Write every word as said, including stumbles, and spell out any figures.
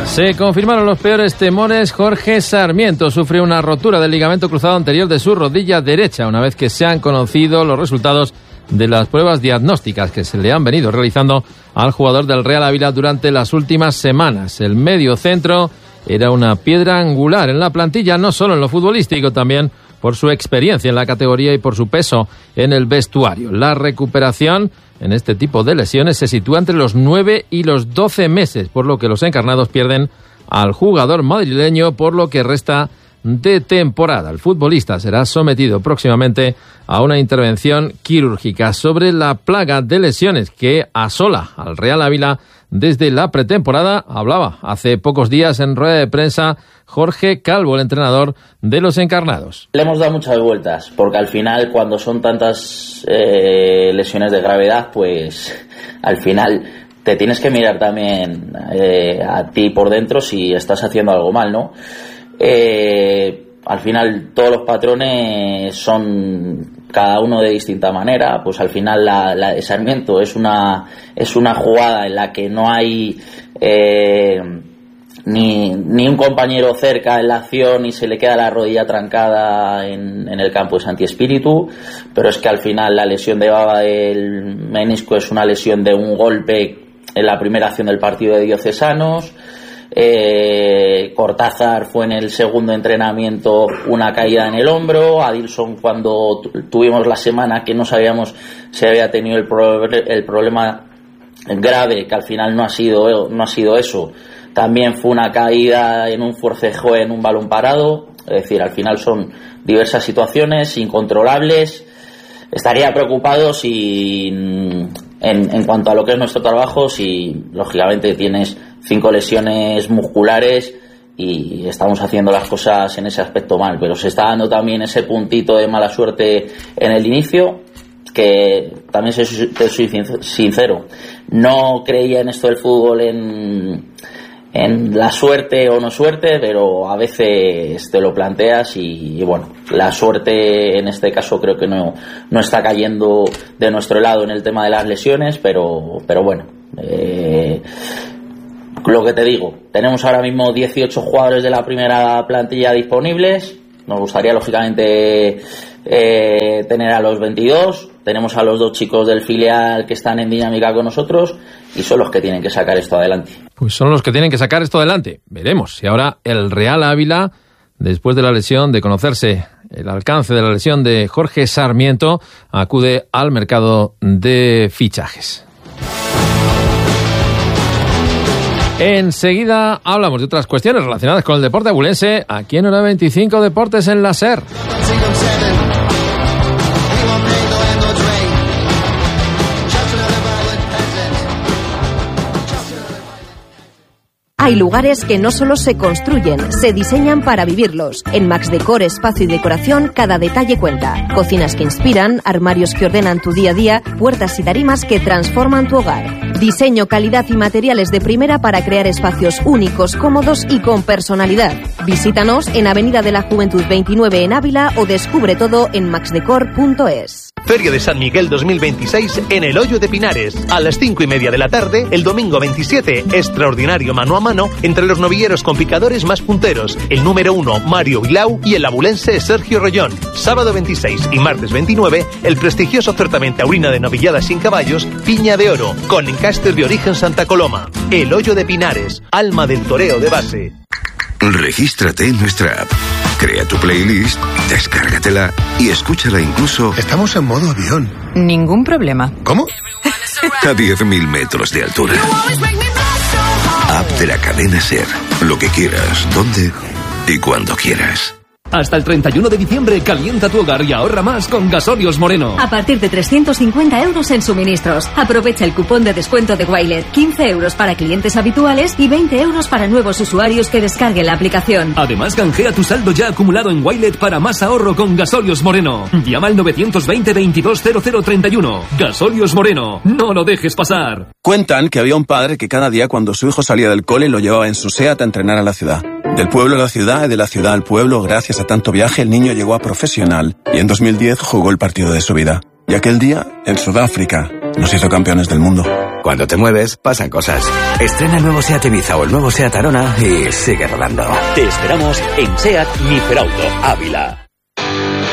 Se confirmaron los peores temores. Jorge Sarmiento sufrió una rotura del ligamento cruzado anterior de su rodilla derecha una vez que se han conocido los resultados de las pruebas diagnósticas que se le han venido realizando al jugador del Real Ávila durante las últimas semanas. El medio centro era una piedra angular en la plantilla, no solo en lo futbolístico, también por su experiencia en la categoría y por su peso en el vestuario. La recuperación en este tipo de lesiones se sitúa entre los nueve y los doce meses, por lo que los encarnados pierden al jugador madrileño por lo que resta de temporada. El futbolista será sometido próximamente a una intervención quirúrgica. Sobre la plaga de lesiones que asola al Real Ávila desde la pretemporada, hablaba hace pocos días en rueda de prensa Jorge Calvo, el entrenador de los encarnados. Le hemos dado muchas vueltas, porque al final cuando son tantas eh, lesiones de gravedad, pues al final te tienes que mirar también eh, a ti por dentro si estás haciendo algo mal, ¿no? Eh, al final todos los patrones son cada uno de distinta manera. Pues al final la, la de Sarmiento es una es una jugada en la que no hay eh, ni, ni un compañero cerca en la acción y se le queda la rodilla trancada en, en el campo de Santi Espíritu, pero es que al final la lesión de baba del menisco es una lesión de un golpe en la primera acción del partido de Diocesanos. Eh, Cortázar fue en el segundo entrenamiento una caída en el hombro. Adilson, cuando tu- tuvimos la semana que no sabíamos si había tenido el, pro- el problema grave, que al final no ha sido no ha sido eso, también fue una caída en un forcejeo en un balón parado. Es decir, al final son diversas situaciones incontrolables. Estaría preocupado si en, en cuanto a lo que es nuestro trabajo, si lógicamente tienes cinco lesiones musculares y estamos haciendo las cosas en ese aspecto mal, pero se está dando también ese puntito de mala suerte en el inicio, que también te soy sincero, no creía en esto del fútbol, en, en la suerte o no suerte, pero a veces te lo planteas y, y bueno, la suerte en este caso creo que no, no está cayendo de nuestro lado en el tema de las lesiones, pero, pero bueno, eh, lo que te digo, tenemos ahora mismo dieciocho jugadores de la primera plantilla disponibles. Nos gustaría lógicamente eh, tener a los veintidós. Tenemos a los dos chicos del filial que están en dinámica con nosotros y son los que tienen que sacar esto adelante. Pues son los que tienen que sacar esto adelante. Veremos si ahora el Real Ávila, después de la lesión, de conocerse el alcance de la lesión de Jorge Sarmiento, acude al mercado de fichajes. Enseguida hablamos de otras cuestiones relacionadas con el deporte abulense aquí en Hora veinticinco Deportes en la SER. Hay lugares que no solo se construyen, se diseñan para vivirlos. En Max Decor, espacio y decoración, cada detalle cuenta. Cocinas que inspiran, armarios que ordenan tu día a día, puertas y tarimas que transforman tu hogar. Diseño, calidad y materiales de primera para crear espacios únicos, cómodos y con personalidad. Visítanos en Avenida de la Juventud veintinueve en Ávila o descubre todo en max decor punto es. Feria de San Miguel dos mil veintiséis en el Hoyo de Pinares. A las cinco y media de la tarde, el domingo veintisiete, extraordinario mano a mano entre los novilleros con picadores más punteros. El número uno, Mario Vilau, y el abulense Sergio Rollón. Sábado veintiséis y martes veintinueve, el prestigioso certamen taurino de novilladas sin caballos, Piña de Oro, con encastes de origen Santa Coloma. El Hoyo de Pinares, alma del toreo de base. Regístrate en nuestra app. Crea tu playlist, descárgatela y escúchala incluso... Estamos en modo avión. Ningún problema. ¿Cómo? A diez mil metros de altura. App de la cadena SER. Lo que quieras, donde y cuando quieras. Hasta el treinta y uno de diciembre calienta tu hogar y ahorra más con Gasolios Moreno. A partir de trescientos cincuenta euros en suministros. Aprovecha el cupón de descuento de Wilet. quince euros para clientes habituales y veinte euros para nuevos usuarios que descarguen la aplicación. Además, canjea tu saldo ya acumulado en Wilet para más ahorro con Gasolios Moreno. Llama al novecientos veinte veintidós cero cero treinta y uno. Gasolios Moreno. No lo dejes pasar. Cuentan que había un padre que cada día cuando su hijo salía del cole lo llevaba en su SEAT a entrenar a la ciudad. Del pueblo a la ciudad y de la ciudad al pueblo, gracias a tanto viaje, el niño llegó a profesional y en dos mil diez jugó el partido de su vida. Y aquel día, en Sudáfrica, nos hizo campeones del mundo. Cuando te mueves, pasan cosas. Estrena el nuevo SEAT Ibiza o el nuevo SEAT Arona y sigue rodando. Te esperamos en SEAT Miferauto, Ávila.